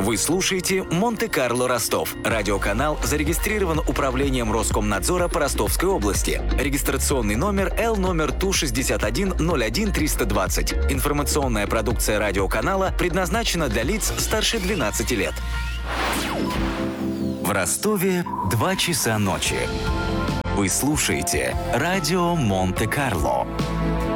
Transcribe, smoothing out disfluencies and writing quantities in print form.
Вы слушаете «Монте-Карло Ростов». Радиоканал зарегистрирован Управлением Роскомнадзора по Ростовской области. Регистрационный номер Л номер ТУ-61-01-320. Информационная продукция радиоканала предназначена для лиц старше 12 лет. В Ростове 2 часа ночи. Вы слушаете радио Монте-Карло.